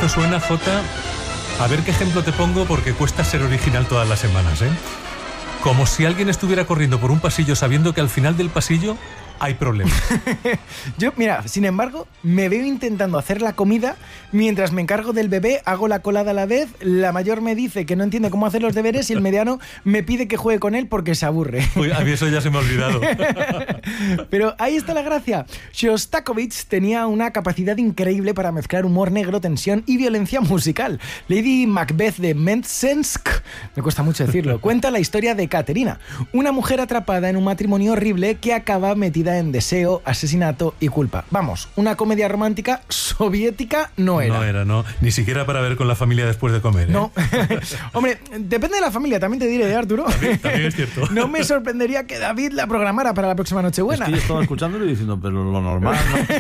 esto suena, Jota, a ver qué ejemplo te pongo, porque cuesta ser original todas las semanas, ¿eh? Como si alguien estuviera corriendo por un pasillo sabiendo que al final del pasillo hay problemas. Yo, mira, sin embargo, me veo intentando hacer la comida mientras me encargo del bebé, hago la colada a la vez, la mayor me dice que no entiende cómo hacer los deberes y el mediano me pide que juegue con él porque se aburre. Uy, a mí eso ya se me ha olvidado. Pero ahí está la gracia. Shostakovich tenía una capacidad increíble para mezclar humor negro, tensión y violencia musical. Lady Macbeth de Mtsensk, me cuesta mucho decirlo, cuenta la historia de Katerina, una mujer atrapada en un matrimonio horrible que acaba metida en deseo, asesinato y culpa. Vamos, una comedia romántica soviética no era. No era, no. Ni siquiera para ver con la familia después de comer, ¿eh? No. Hombre, depende de la familia, también te diré, Arturo. También es cierto. No me sorprendería que David la programara para la próxima Nochebuena. Es que yo estaba escuchándolo y diciendo, pero lo normal, ¿no?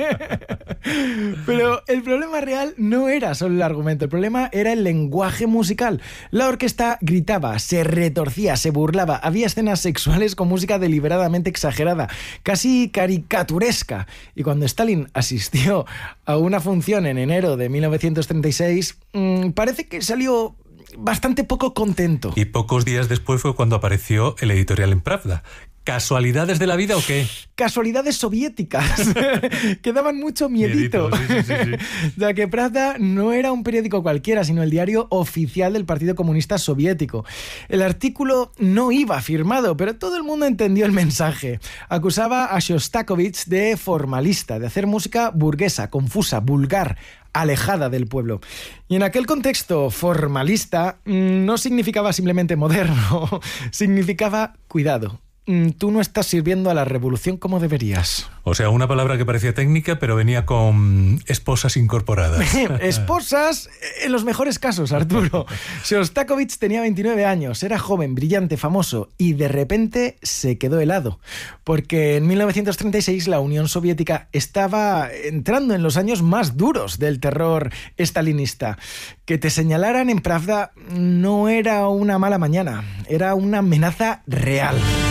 Pero el problema real no era solo el argumento, el problema era el lenguaje musical. La orquesta gritaba, se retorcía, se burlaba, había escenas sexuales con música deliberadamente exagerada, casi caricaturesca. Y cuando Stalin asistió a una función en enero de 1936, parece que salió bastante poco contento. Y pocos días después fue cuando apareció el editorial en Pravda. ¿Casualidades de la vida o qué? Casualidades soviéticas que daban mucho miedito. Sí. Ya que Pravda no era un periódico cualquiera, sino el diario oficial del Partido Comunista Soviético. El artículo no iba firmado, pero todo el mundo entendió el mensaje. Acusaba a Shostakovich de formalista, de hacer música burguesa, confusa, vulgar, alejada del pueblo. Y en aquel contexto, formalista no significaba simplemente moderno, significaba cuidado. Tú no estás sirviendo a la revolución como deberías. O sea, una palabra que parecía técnica, pero venía con esposas incorporadas. Esposas en los mejores casos, Arturo. Shostakovich tenía 29 años, era joven, brillante, famoso, y de repente se quedó helado. Porque en 1936 la Unión Soviética estaba entrando en los años más duros del terror estalinista. Que te señalaran en Pravda no era una mala mañana, era una amenaza real.